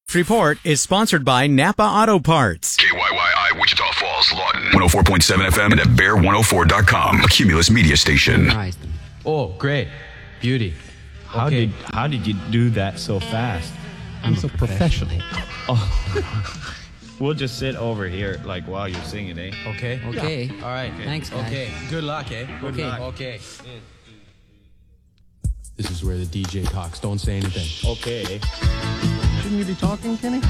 Report is sponsored by Napa Auto Parts. KYYI, Wichita Falls, Lawton, 104.7 FM and at bear104.com, a Cumulus media station. Oh, great. Beauty. How did you do that so fast? I'm so professional. Oh. We'll just sit over here, like, while you're singing, eh? Okay. Okay. Yeah. All right. Thanks, guys. Okay. Good luck, eh? Good luck. Okay. This is where the DJ talks. Don't say anything. Okay. Shouldn't you be talking, Kenny?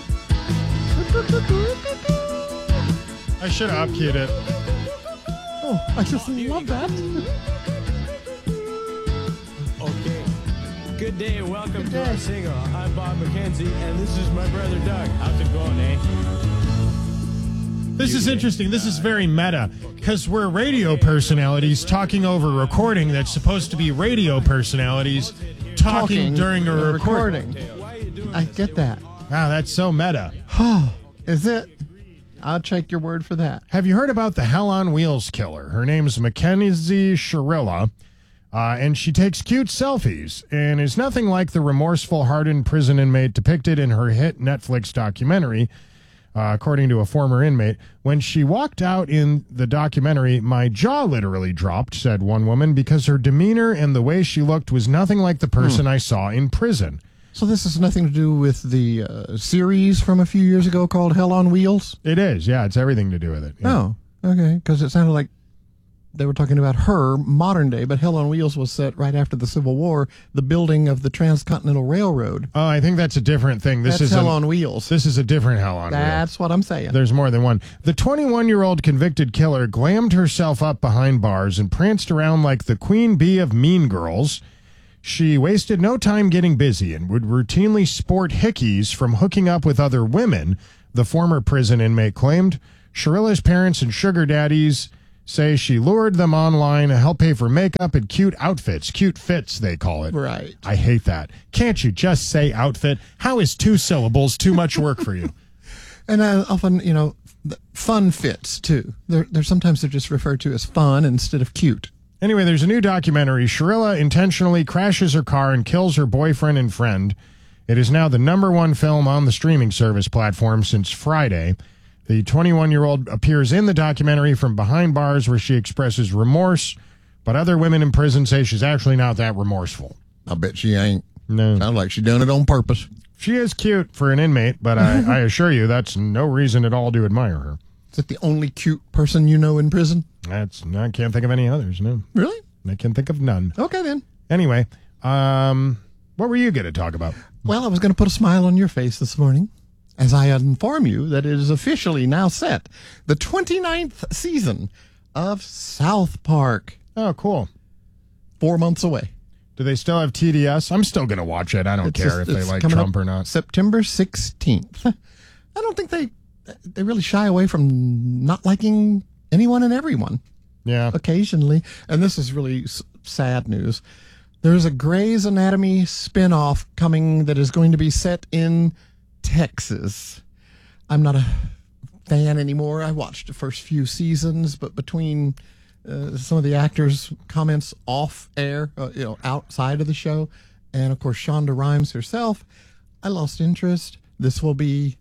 I should have upkeyed it. Oh, I just love that. Okay. Good day. Welcome to our single. I'm Bob McKenzie, and this is my brother Doug. How's it going, eh? This is interesting. This is very meta because we're radio personalities talking over recording that's supposed to be radio personalities talking during a recording. I get that. Wow, that's so meta. Is it? I'll take your word for that. Have you heard about the Hell on Wheels killer? Her name's Mackenzie Shirilla, and she takes cute selfies and is nothing like the remorseful, hardened prison inmate depicted in her hit Netflix documentary, according to a former inmate. When she walked out in the documentary, my jaw literally dropped, said one woman, because her demeanor and the way she looked was nothing like the person I saw in prison. So this has nothing to do with the series from a few years ago called Hell on Wheels? It is, yeah. It's everything to do with it. Yeah. Oh, okay. Because it sounded like they were talking about her modern day, but Hell on Wheels was set right after the Civil War, the building of the Transcontinental Railroad. Oh, I think that's a different thing. This is Hell on Wheels. This is a different Hell on Wheels. That's what I'm saying. There's more than one. The 21-year-old convicted killer glammed herself up behind bars and pranced around like the queen bee of Mean Girls. She wasted no time getting busy and would routinely sport hickeys from hooking up with other women, the former prison inmate claimed. Shirilla's parents and sugar daddies say she lured them online to help pay for makeup and cute outfits. Cute fits, they call it. Right. I hate that. Can't you just say outfit? How is 2 syllables too much work for you? And often, fun fits, too. They're sometimes they're just referred to as fun instead of cute. Anyway, there's a new documentary. Shirilla intentionally crashes her car and kills her boyfriend and friend. It is now the #1 film on the streaming service platform since Friday. The 21-year-old appears in the documentary from behind bars where she expresses remorse, but other women in prison say she's actually not that remorseful. I bet she ain't. No. Sounds like she done it on purpose. She is cute for an inmate, but I assure you that's no reason at all to admire her. Is it the only cute person you know in prison? I can't think of any others, no. Really? I can think of none. Okay, then. Anyway, what were you going to talk about? Well, I was going to put a smile on your face this morning as I inform you that it is officially now set. The 29th season of South Park. Oh, cool. 4 months away. Do they still have TDS? I'm still going to watch it. I don't care if they like Trump or not. September 16th. I don't think they really shy away from not liking anyone and everyone. Yeah. Occasionally. And this is really sad news. There's a Grey's Anatomy spinoff coming that is going to be set in Texas. I'm not a fan anymore. I watched the first few seasons, but between some of the actors' comments off air, outside of the show, and of course Shonda Rhimes herself, I lost interest. This will be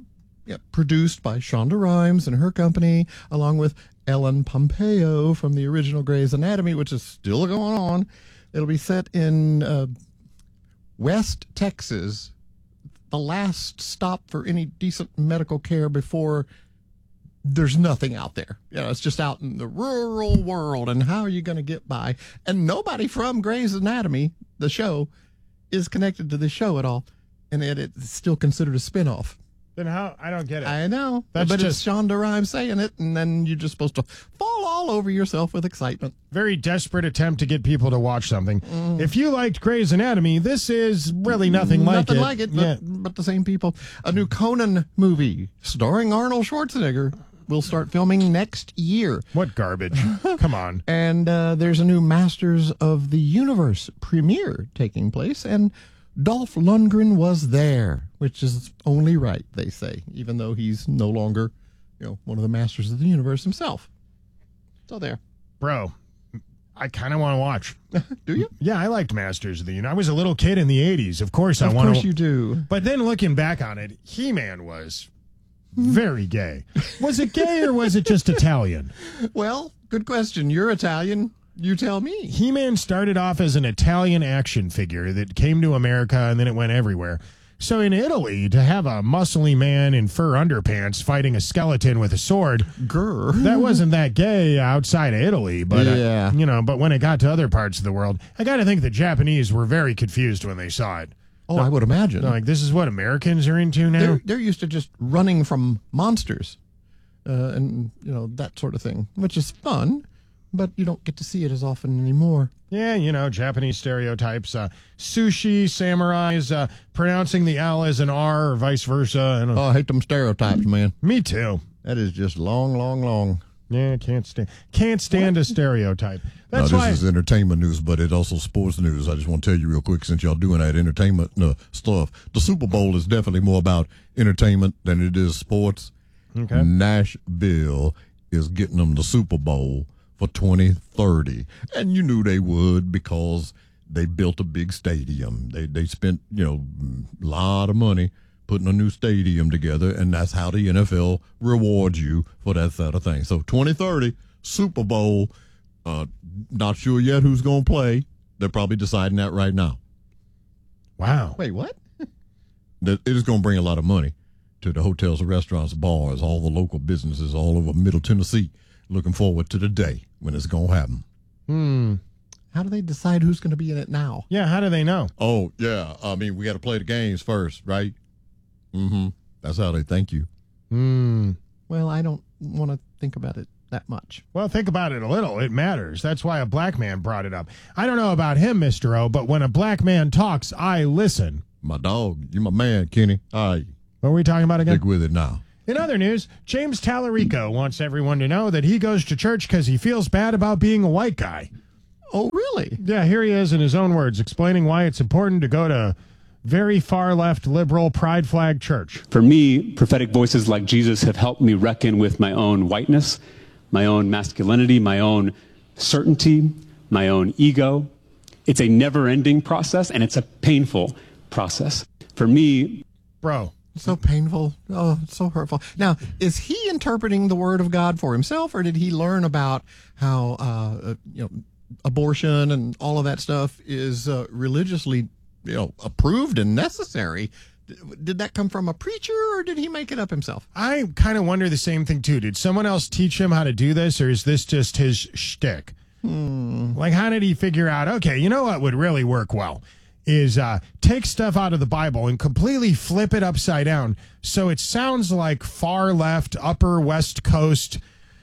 produced by Shonda Rhimes and her company, along with Ellen Pompeo from the original Grey's Anatomy, which is still going on. It'll be set in West Texas, the last stop for any decent medical care before there's nothing out there. It's just out in the rural world, and how are you going to get by? And nobody from Grey's Anatomy, the show, is connected to this show at all, and it's still considered a spinoff. Then how? I don't get it. I know. But it's Shonda Rhimes saying it, and then you're just supposed to fall all over yourself with excitement. Very desperate attempt to get people to watch something. If you liked Grey's Anatomy, this is really nothing like it. But the same people. A new Conan movie starring Arnold Schwarzenegger will start filming next year. What garbage. Come on. And there's a new Masters of the Universe premiere taking place, and Dolph Lundgren was there, which is only right, they say, even though he's no longer, one of the Masters of the Universe himself. So there. Bro, I kind of want to watch. Do you? Yeah, I liked Masters of the Universe. I was a little kid in the 80s. Of course, Of course you do. But then looking back on it, He-Man was very gay. Was it gay or was it just Italian? Well, good question. You're Italian. You tell me. He-Man started off as an Italian action figure that came to America and then it went everywhere. So in Italy, to have a muscly man in fur underpants fighting a skeleton with a sword, Grr. that wasn't that gay outside of Italy. But, Yeah. but when it got to other parts of the world, I got to think the Japanese were very confused when they saw it. Oh, I would imagine. They're like, this is what Americans are into now? They're used to just running from monsters and, that sort of thing, which is fun, but you don't get to see it as often anymore. Yeah, Japanese stereotypes. Sushi, samurais, pronouncing the L as an R or vice versa. Oh, I hate them stereotypes, man. Me too. That is just long, long, long. Yeah, can't stand a stereotype. That's now, why. this is entertainment news, but it's also sports news. I just want to tell you real quick, since y'all doing that entertainment stuff, the Super Bowl is definitely more about entertainment than it is sports. Okay. Nashville is getting them the Super Bowl for 2030, and you knew they would because they built a big stadium. They spent a lot of money putting a new stadium together, and that's how the NFL rewards you for that sort of thing. So 2030 Super Bowl, not sure yet who's going to play. They're probably deciding that right now. Wow. Wait, what? It is going to bring a lot of money to the hotels, restaurants, bars, all the local businesses all over Middle Tennessee. Looking forward to the day when it's going to happen. How do they decide who's going to be in it now? Yeah, how do they know? Oh, yeah. I mean, we got to play the games first, right? Mm-hmm. That's how they thank you. Well, I don't want to think about it that much. Well, think about it a little. It matters. That's why a black man brought it up. I don't know about him, Mr. O, but when a black man talks, I listen. My dog, you my man, Kenny. All right, What were we talking about again? stick with it now. In other news, James Tallarico wants everyone to know that he goes to church because he feels bad about being a white guy. Oh, really? Yeah, here he is in his own words explaining why it's important to go to very far left liberal pride flag church. For me, prophetic voices like Jesus have helped me reckon with my own whiteness, my own masculinity, my own certainty, my own ego. It's a never-ending process, and it's a painful process. For me, Bro, So painful. Oh, it's so hurtful. Now, is he interpreting the word of God for himself, or did he learn about how, abortion and all of that stuff is religiously, approved and necessary? Did that come from a preacher, or did he make it up himself? I kind of wonder the same thing, too. Did someone else teach him how to do this, or is this just his shtick? Like, how did he figure out, okay, you know what would really work well is take stuff out of the Bible and completely flip it upside down so it sounds like far left, upper West Coast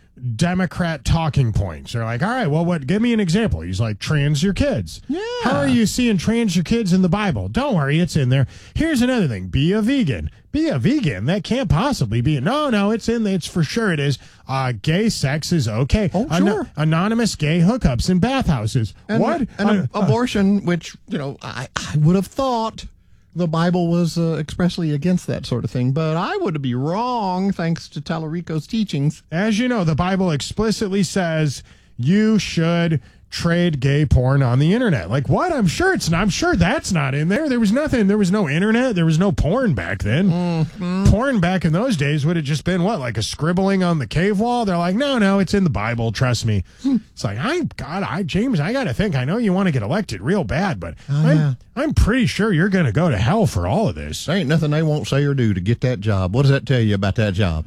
Democrat talking points. They're like, all right, well, give me an example. He's like, trans your kids. Yeah. How are you seeing trans your kids in the Bible? Don't worry, it's in there. Here's another thing. Be a vegan. Be a vegan. That can't possibly be. No, it's in there. It's for sure it is. Gay sex is okay. Oh, sure. Anonymous gay hookups in bathhouses. And, What? And abortion, which, I would have thought the Bible was expressly against that sort of thing, but I would be wrong thanks to Tallarico's teachings. As you know, the Bible explicitly says you should trade gay porn on the internet. Like, what? I'm sure that's not in there. There was nothing. There was no internet. There was no porn back then. Porn back in those days would have just been what, like a scribbling on the cave wall? They're like, no, it's in the Bible. Trust me. It's like, James, I got to think. I know you want to get elected real bad, but I'm pretty sure you're going to go to hell for all of this. There ain't nothing they won't say or do to get that job. What does that tell you about that job?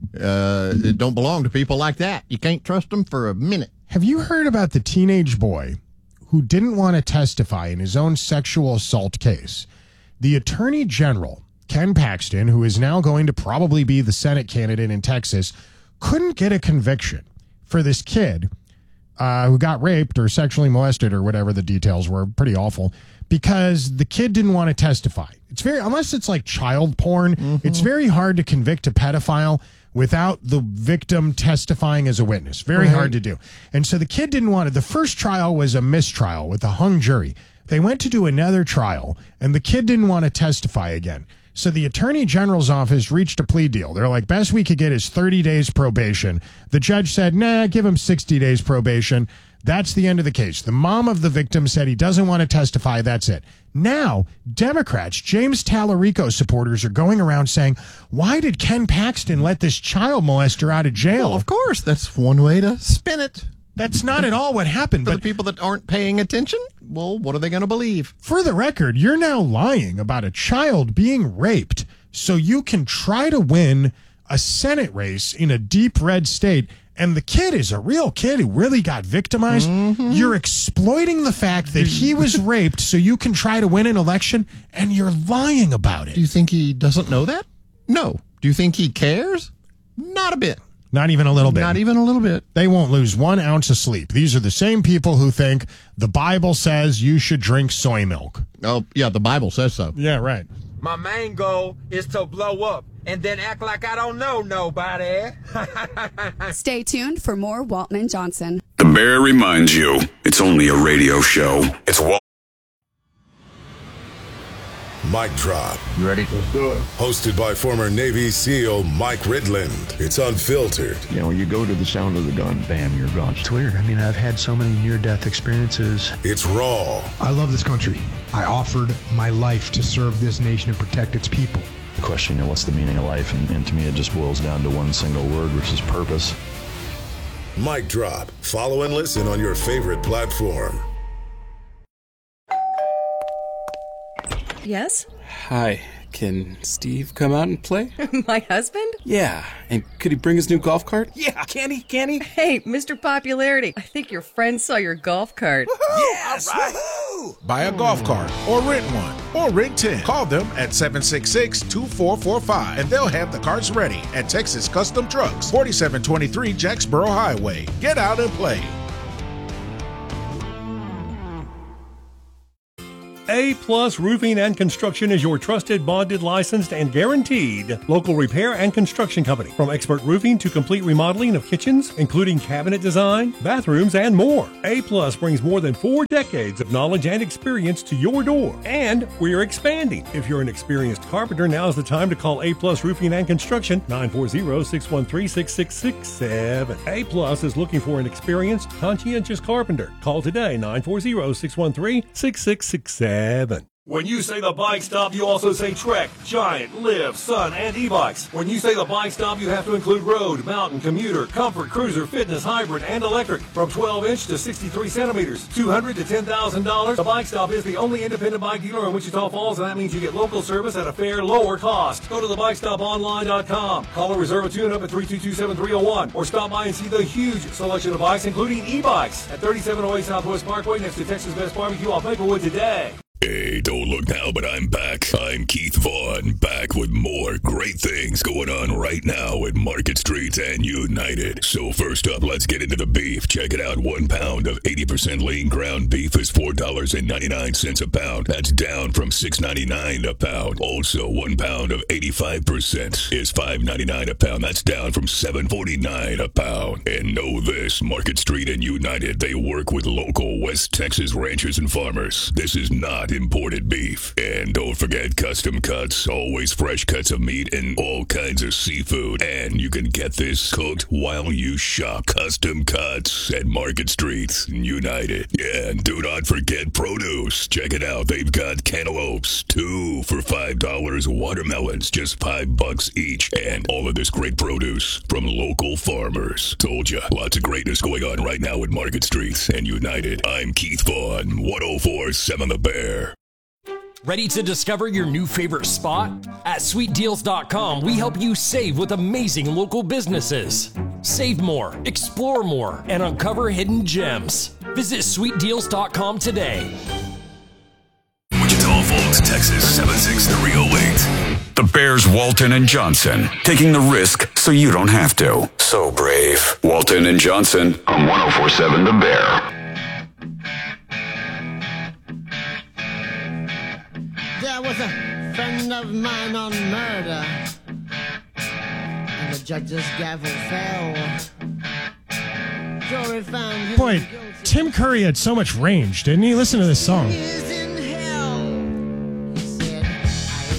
It don't belong to people like that. You can't trust them for a minute. Have you heard about the teenage boy who didn't want to testify in his own sexual assault case? The Attorney General, Ken Paxton, who is now going to probably be the Senate candidate in Texas, couldn't get a conviction for this kid who got raped or sexually molested or whatever the details were, pretty awful, because the kid didn't want to testify. Unless it's like child porn, it's very hard to convict a pedophile without the victim testifying as a witness. Very hard to do. And so the kid didn't want it. The first trial was a mistrial with a hung jury. They went to do another trial, and the kid didn't want to testify again. So the Attorney General's office reached a plea deal. They're like, best we could get is 30 days probation. The judge said, nah, give him 60 days probation. That's the end of the case. The mom of the victim said he doesn't want to testify. That's it. Now, Democrats, James Tallarico supporters are going around saying, why did Ken Paxton let this child molester out of jail? Well, of course, that's one way to spin it. That's not at all what happened. For But the people that aren't paying attention, well, what are they going to believe? for the record, you're now lying about a child being raped so you can try to win a Senate race in a deep red state. And the kid is a real kid who really got victimized. You're exploiting the fact that he was raped so you can try to win an election, and you're lying about Do it. you think he doesn't know that? No. Do you think he cares? Not a bit. Not even a little bit. Not even a little bit. They won't lose 1 ounce of sleep. These are the same people who think the Bible says you should drink soy milk. Oh, yeah, the Bible says so. Yeah, right. My main goal is to blow up and then act like I don't know nobody. Stay tuned for more Walton and Johnson. The Bear reminds you, it's only a radio show. It's Mic Drop. You ready? Let's do it. Hosted by former Navy SEAL Mike Ridland. It's unfiltered. You know, you go to the sound of the gun, bam, you're gone. It's weird. I mean, I've had so many near-death experiences. It's raw. I love this country. I offered my life to serve this nation and protect its people. The question, what's the meaning of life? And to me, it just boils down to one single word, which is purpose. Mic Drop. Follow and listen on your favorite platform. Yes? Hi, can Steve come out and play? My husband? Yeah, and could he bring his new golf cart? Yeah, can he? Hey, Mr. Popularity, I think your friend saw your golf cart. Yes! All right. Buy a golf cart or rent one or rent 10. Call them at 766-2445 and they'll have the carts ready at Texas Custom Trucks, 4723 Jacksboro Highway. Get out and play. A-Plus Roofing and Construction is your trusted, bonded, licensed, and guaranteed local repair and construction company. From expert roofing to complete remodeling of kitchens, including cabinet design, bathrooms, and more. A-Plus brings more than 4 decades of knowledge and experience to your door. And we're expanding. If you're an experienced carpenter, now's the time to call A-Plus Roofing and Construction, 940-613-6667. A-Plus is looking for an experienced, conscientious carpenter. Call today, 940-613-6667. When you say the Bike Stop, you also say Trek, Giant, Liv, Sun, and e-bikes. When you say the Bike Stop, you have to include road, mountain, commuter, comfort, cruiser, fitness, hybrid, and electric. From 12-inch to 63 centimeters, $200 to $10,000. The Bike Stop is the only independent bike dealer in Wichita Falls, and that means you get local service at a fair, lower cost. Go to thebikestoponline.com. Call or reserve a tune-up at 322-7301, or stop by and see the huge selection of bikes, including e-bikes, at 3708 Southwest Parkway next to Texas Best Barbecue off Maplewood today. Hey, don't look now, but I'm back. I'm Keith Vaughn, back with more great things going on right now at Market Street and United. So first up, let's get into the beef. Check it out. 1 pound of 80% lean ground beef is $4.99 a pound. That's down from $6.99 a pound. Also, 1 pound of 85% is $5.99 a pound. That's down from $7.49 a pound. And know this, Market Street and United, they work with local West Texas ranchers and farmers. This is not imported beef. And don't forget custom cuts, always fresh cuts of meat and all kinds of seafood. And you can get this cooked while you shop. Custom cuts at Market Street United. Yeah, and do not forget produce. Check it out. They've got cantaloupes, 2 for $5. Watermelons, just $5 each. And all of this great produce from local farmers. Told ya, lots of greatness going on right now at Market Street and United. I'm Keith Vaughn, 104.7 The Bear. Ready to discover your new favorite spot? At SweetDeals.com, we help you save with amazing local businesses. Save more, explore more, and uncover hidden gems. Visit SweetDeals.com today. Wichita Falls, Texas, 76308. The Bears, Walton and Johnson, taking the risk so you don't have to. So brave. Walton and Johnson on 104.7 The Bear. There was a friend of mine on murder, and the judge's gavel fell. Jury found him Boy, Tim Curry had so much range, didn't he? Listen to this song.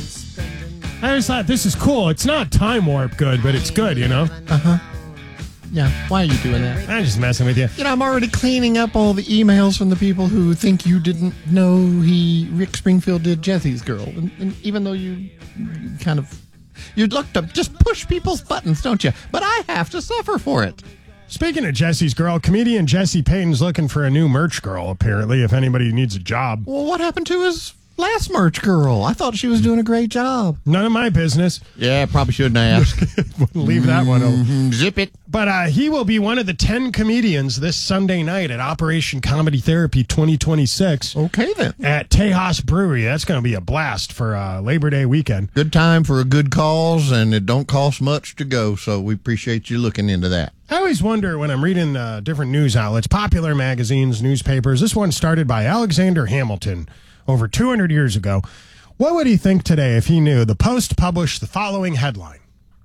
I always thought, this is cool. It's not Time Warp good, but it's good, you know? Uh-huh. Yeah, why are you doing that? I'm just messing with you. You know, I'm already cleaning up all the emails from the people who think you didn't know Rick Springfield did Jesse's Girl. And even though you kind of, you'd look to just push people's buttons, don't you? But I have to suffer for it. Speaking of Jesse's Girl, comedian Jesse Payton's looking for a new merch girl, apparently, if anybody needs a job. Well, what happened to his last merch girl? I thought she was doing a great job. None of my business. Yeah, probably shouldn't ask. Leave that one alone. Zip it. But he will be one of the 10 comedians this Sunday night at Operation Comedy Therapy 2026. Okay, then. At Tejas Brewery. That's going to be a blast for Labor Day weekend. Good time for a good cause, and it don't cost much to go, so we appreciate you looking into that. I always wonder when I'm reading different news outlets, popular magazines, newspapers. This one started by Alexander Hamilton over 200 years ago. What would he think today if he knew the Post published the following headline?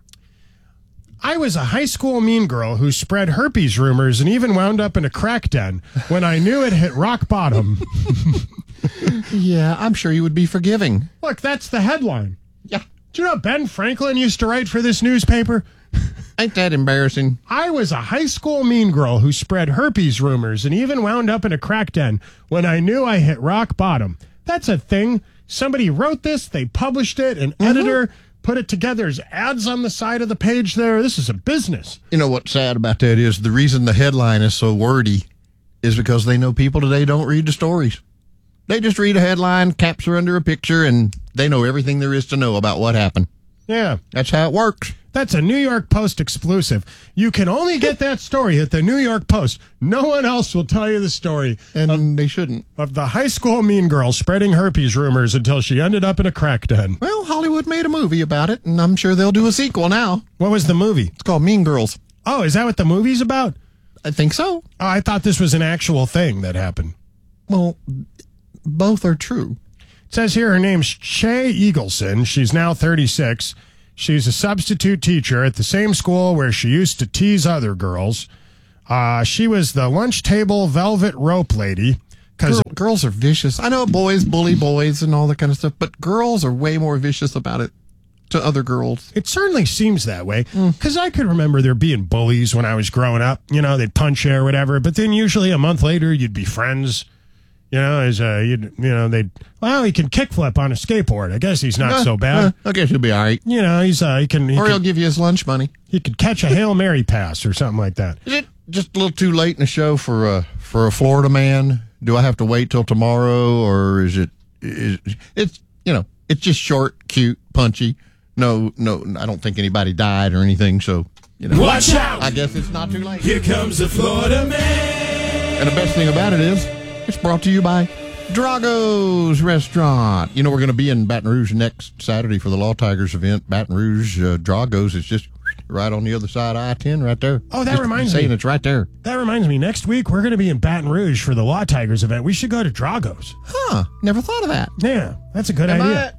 I was a high school mean girl who spread herpes rumors and even wound up in a crack den when I knew it hit rock bottom. Yeah, I'm sure you would be forgiving. Look, that's the headline. Yeah. Do you know Ben Franklin used to write for this newspaper? Ain't that embarrassing? I was a high school mean girl who spread herpes rumors and even wound up in a crack den when I knew I hit rock bottom. That's a thing. Somebody wrote this, they published it, an editor put it together as ads on the side of the page there. This is a business. You know what's sad about that is the reason the headline is so wordy is because they know people today don't read the stories. They just read a headline, caps are under a picture, and they know everything there is to know about what happened. Yeah. That's how it works. That's a New York Post exclusive. You can only get that story at the New York Post. No one else will tell you the story. And they shouldn't. Of the high school mean girl spreading herpes rumors until she ended up in a crack den. Well, Hollywood made a movie about it, and I'm sure they'll do a sequel now. What was the movie? It's called Mean Girls. Oh, is that what the movie's about? I think so. Oh, I thought this was an actual thing that happened. Well, both are true. It says here her name's Shay Eagleson. She's now 36. She's a substitute teacher at the same school where she used to tease other girls. She was the lunch table velvet rope lady. Girls are vicious. I know boys bully boys and all that kind of stuff, but girls are way more vicious about it to other girls. It certainly seems that way, because I could remember there being bullies when I was growing up. You know, they'd punch you or whatever, but then usually a month later you'd be friends. You know, he can kickflip on a skateboard. I guess he's not so bad. I guess he'll be all right. You know, he'll give you his lunch money. He could catch a Hail Mary pass or something like that. Is it just a little too late in the show for a Florida man? Do I have to wait till tomorrow, or it's just short, cute, punchy. No, I don't think anybody died or anything. So watch out! I guess it's not too late. Here comes the Florida man. And the best thing about it is, it's brought to you by Drago's Restaurant. You know, we're going to be in Baton Rouge next Saturday for the Law Tigers event. Baton Rouge, Drago's is just right on the other side of I-10 right there. Oh, that reminds me. Saying it's right there. That reminds me. Next week, we're going to be in Baton Rouge for the Law Tigers event. We should go to Drago's. Huh. Never thought of that. Yeah, that's a good idea.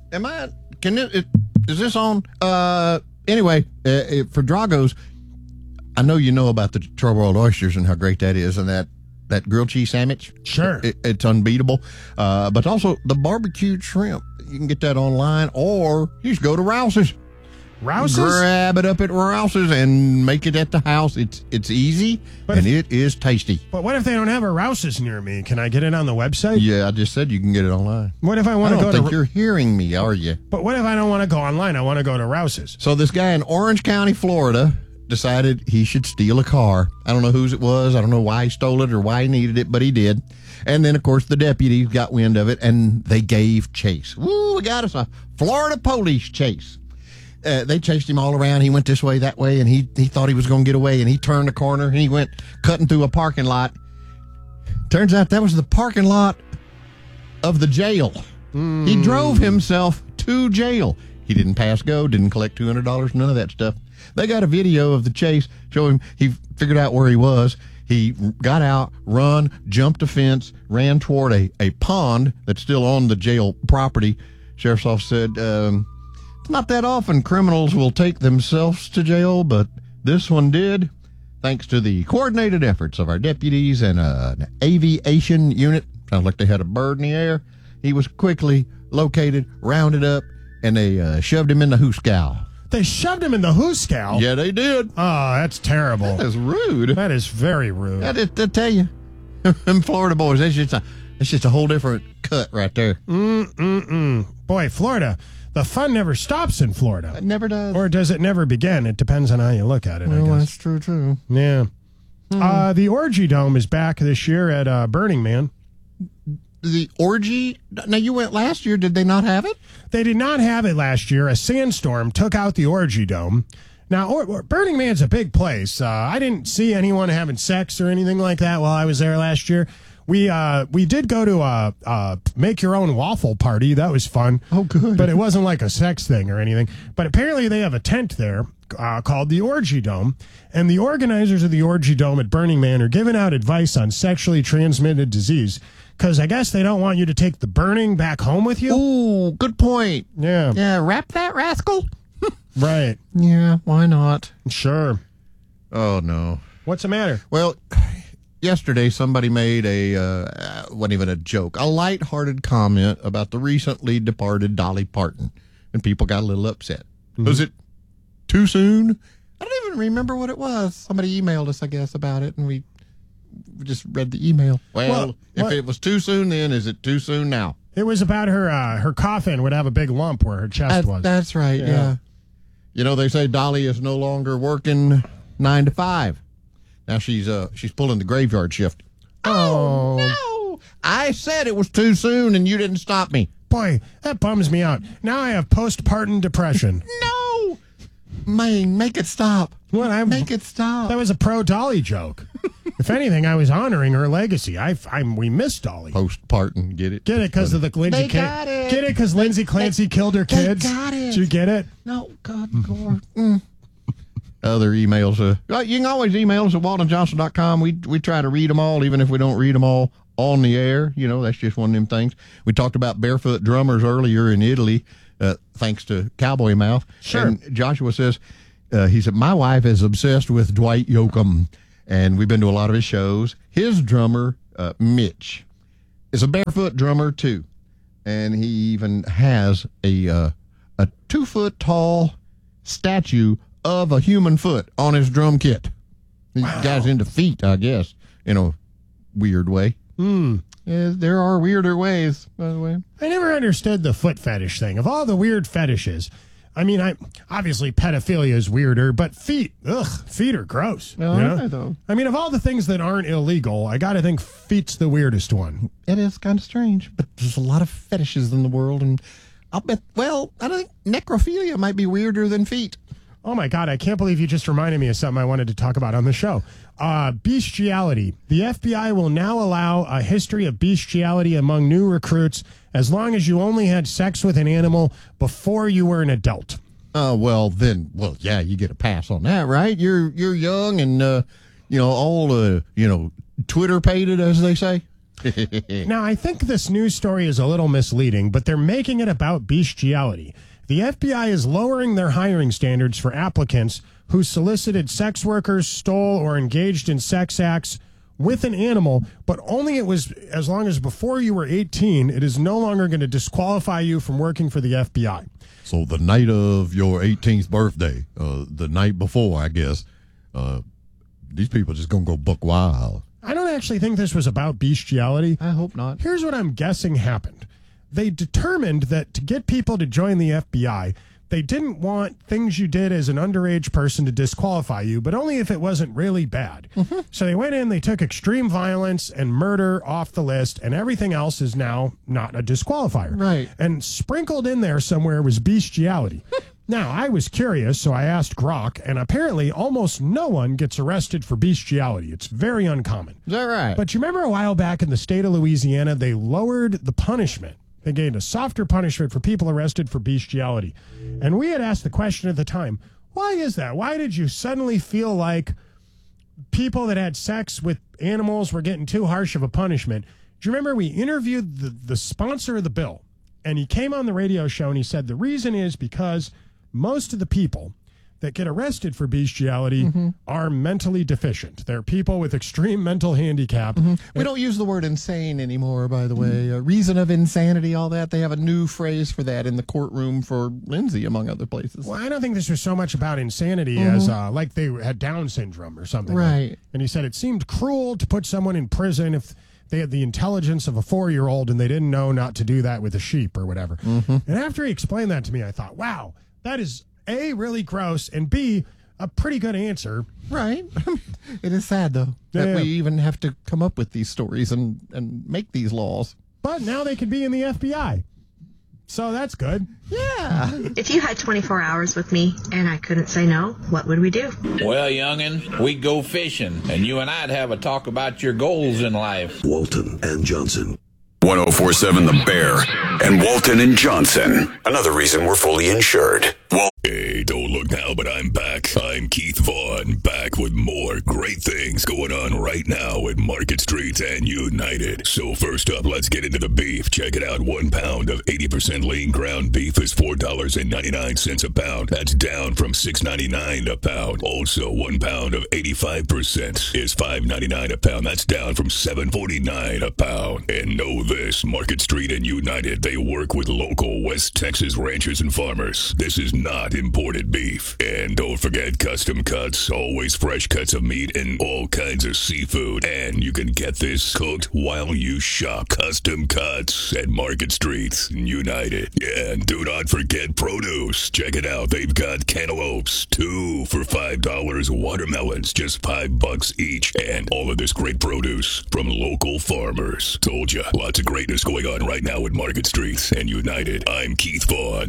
Is this on? Anyway, for Drago's, I know you know about the charbroiled oysters and how great that is, and that grilled cheese sandwich. Sure. It's unbeatable. But also the barbecued shrimp. You can get that online, or you just go to Rouse's. Rouse's? Grab it up at Rouse's and make it at the house. It's easy, and it is tasty. But what if they don't have a Rouse's near me? Can I get it on the website? Yeah, I just said you can get it online. What if I want to go to... I don't think you're hearing me, are you? But what if I don't want to go online? I want to go to Rouse's. So this guy in Orange County, Florida, decided he should steal a car. I don't know whose it was. I don't know why he stole it or why he needed it, but he did. And then, of course, the deputies got wind of it, and they gave chase. Woo, we got us a Florida police chase. They chased him all around. He went this way, that way, and he thought he was going to get away, and he turned the corner, and he went cutting through a parking lot. Turns out that was the parking lot of the jail. He drove himself to jail. He didn't pass go, didn't collect $200, none of that stuff. They got a video of the chase, show him, he figured out where he was. He got out, jumped a fence, ran toward a pond that's still on the jail property. Sheriff's office said, it's not that often criminals will take themselves to jail, but this one did, thanks to the coordinated efforts of our deputies and an aviation unit. Sounds like they had a bird in the air. He was quickly located, rounded up, and they shoved him in the hoosgow. They shoved him in the hoosegow. Yeah, they did. Oh, that's terrible. That is rude. That is very rude. I tell you, them Florida boys, that's just a whole different cut right there. Boy, Florida, the fun never stops in Florida. It never does. Or does it never begin? It depends on how you look at it, I Well, guess. that's true, too. Yeah. The Orgy Dome is back this year at Burning Man. The orgy? Now, you went last year. Did they not have it? They did not have it last year. A sandstorm took out the Orgy Dome. Now, Burning Man's a big place. I didn't see anyone having sex or anything like that while I was there last year. We did go to a make your own waffle party. That was fun. Oh, good. But it wasn't like a sex thing or anything. But apparently they have a tent there called the Orgy Dome. And the organizers of the Orgy Dome at Burning Man are giving out advice on sexually transmitted disease. Because I guess they don't want you to take the burning back home with you. Ooh, good point. Yeah. Yeah, wrap that rascal. Right. Yeah, why not? Sure. Oh, no. What's the matter? Well, yesterday somebody made wasn't even a joke, a lighthearted comment about the recently departed Dolly Parton. And people got a little upset. Mm-hmm. Was it too soon? I don't even remember what it was. Somebody emailed us, I guess, about it, and we just read the email. Well, if it was too soon then, is it too soon now? It was about her coffin would have a big lump where her chest was. That's right, yeah. You know, they say Dolly is no longer working 9 to 5. Now she's pulling the graveyard shift. Oh, no! I said it was too soon, and you didn't stop me. Boy, that bums me out. Now I have postpartum depression. No! Man, make it stop. Make it stop. That was a pro-Dolly joke. If anything, I was honoring her legacy. We miss Dolly. Postpartum, get it? Get it because of the Lindsay. Got it. Get it because Lindsay Clancy killed her kids. They got it. Did you get it? No, God, Lord. Other emails. You can always email us at waltonjohnson.com. We try to read them all, even if we don't read them all on the air. You know, that's just one of them things. We talked about barefoot drummers earlier in Italy, thanks to Cowboy Mouth. Sure. And Joshua says, he said, my wife is obsessed with Dwight Yoakam, and we've been to a lot of his shows. His drummer, Mitch, is a barefoot drummer, too. And he even has a 2-foot tall statue of a human foot on his drum kit. These guy's into feet, I guess, in a weird way. Yeah, there are weirder ways, by the way. I never understood the foot fetish thing. Of all the weird fetishes, I mean, obviously pedophilia is weirder, but feet are gross. Well, you know? right, though. I mean, of all the things that aren't illegal, I got to think feet's the weirdest one. It is kind of strange, but there's a lot of fetishes in the world, and I don't think necrophilia might be weirder than feet. Oh, my God. I can't believe you just reminded me of something I wanted to talk about on the show. Bestiality. The FBI will now allow a history of bestiality among new recruits as long as you only had sex with an animal before you were an adult. Well, yeah, you get a pass on that, right? You're young and, all, Twitter-pated, as they say. Now, I think this news story is a little misleading, but they're making it about bestiality. The FBI is lowering their hiring standards for applicants who solicited sex workers, stole, or engaged in sex acts with an animal, but only it was as long as before you were 18. It is no longer going to disqualify you from working for the FBI. So the night of your 18th birthday, the night before, I guess, these people just going to go buck wild. I don't actually think this was about bestiality. I hope not. Here's what I'm guessing happened. They determined that to get people to join the FBI, they didn't want things you did as an underage person to disqualify you, but only if it wasn't really bad. Mm-hmm. So they went in, they took extreme violence and murder off the list, and everything else is now not a disqualifier. Right. And sprinkled in there somewhere was bestiality. Now, I was curious, so I asked Grok, and apparently almost no one gets arrested for bestiality. It's very uncommon. Is that right? But you remember a while back in the state of Louisiana, they lowered the punishment. They gave a softer punishment for people arrested for bestiality. And we had asked the question at the time, why is that? Why did you suddenly feel like people that had sex with animals were getting too harsh of a punishment? Do you remember we interviewed the sponsor of the bill, and he came on the radio show and he said the reason is because most of the people that get arrested for bestiality are mentally deficient. They're people with extreme mental handicap. We don't use the word insane anymore, by the way. Reason of insanity, all that. They have a new phrase for that in the courtroom for Lindsay, among other places. Well, I don't think this was so much about insanity as like they had Down syndrome or something. Right. And he said it seemed cruel to put someone in prison if they had the intelligence of a 4-year-old and they didn't know not to do that with a sheep or whatever. And after he explained that to me, I thought, wow, that is A, really gross, and B, a pretty good answer. Right. It is sad, though, that we even have to come up with these stories and make these laws. But now they could be in the FBI. So that's good. Yeah. If you had 24 hours with me and I couldn't say no, what would we do? Well, youngin', we'd go fishing, and you and I'd have a talk about your goals in life. Walton and Johnson. 104.7 The Bear and Walton and Johnson. Another reason we're fully insured. Hey, don't look now, but I'm back. I'm Keith Vaughn, back with more great things going on right now at Market Street and United. So first up, let's get into the beef. Check it out. 1 pound of 80% lean ground beef is $4.99 a pound. That's down from $6.99 a pound. Also, 1 pound of 85% is $5.99 a pound. That's down from $7.49 a pound. And know this, Market Street and United, they work with local West Texas ranchers and farmers. This is not imported beef. And don't forget custom cuts, always fresh cuts of meat and all kinds of seafood. And you can get this cooked while you shop. Custom cuts at Market Street United. Yeah, and do not forget produce. Check it out. They've got cantaloupes, 2 for $5. Watermelons, just $5 each. And all of this great produce from local farmers. Told ya, lots of greatness going on right now at Market Street and United. I'm Keith Vaughn,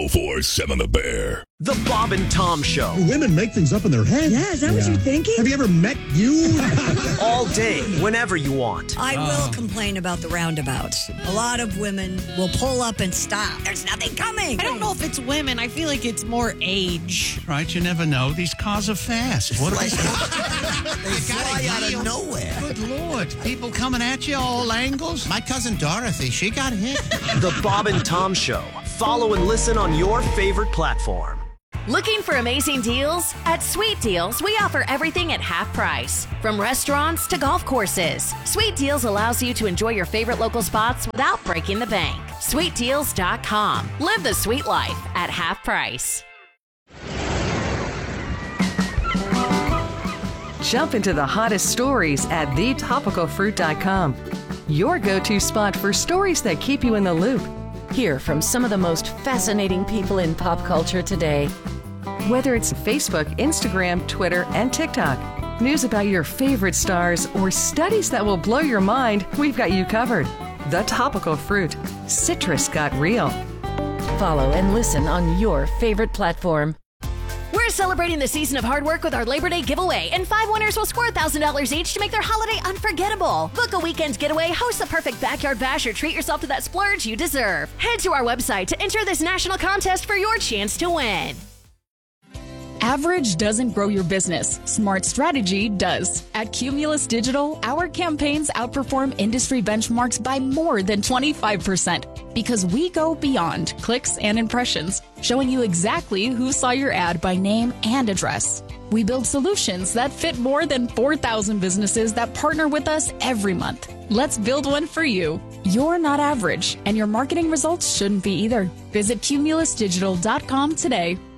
104.7 The Bear. The Bob and Tom Show. Women make things up in their head. Yeah, is that what you're thinking? Have you ever met you? All day, whenever you want. I will complain about the roundabouts. A lot of women will pull up and stop. There's nothing coming. I don't know if it's women. I feel like it's more age. Right, you never know. These cars are fast. What are they? They fly out of nowhere. Good Lord. People coming at you all angles. My cousin Dorothy, she got hit. The Bob and Tom Show. Follow and listen on your favorite platform. Looking for amazing deals? At Sweet Deals, we offer everything at half price. From restaurants to golf courses, Sweet Deals allows you to enjoy your favorite local spots without breaking the bank. SweetDeals.com. Live the sweet life at half price. Jump into the hottest stories at thetopicalfruit.com. Your go-to spot for stories that keep you in the loop. Hear from some of the most fascinating people in pop culture today. Whether it's Facebook, Instagram, Twitter, and TikTok, news about your favorite stars, or studies that will blow your mind, we've got you covered. The Topical Fruit. Citrus got real. Follow and listen on your favorite platform. We're celebrating the season of hard work with our Labor Day giveaway, and 5 winners will score $1,000 each to make their holiday unforgettable. Book a weekend getaway, host the perfect backyard bash, or treat yourself to that splurge you deserve. Head to our website to enter this national contest for your chance to win. Average doesn't grow your business. Smart strategy does. At Cumulus Digital, our campaigns outperform industry benchmarks by more than 25% because we go beyond clicks and impressions, showing you exactly who saw your ad by name and address. We build solutions that fit more than 4,000 businesses that partner with us every month. Let's build one for you. You're not average, and your marketing results shouldn't be either. Visit cumulusdigital.com today.